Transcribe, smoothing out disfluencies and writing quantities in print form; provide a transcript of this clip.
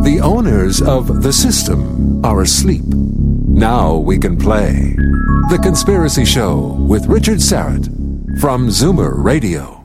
The owners of the system are asleep. Now we can play The Conspiracy Show with Richard Syrett from Zoomer Radio.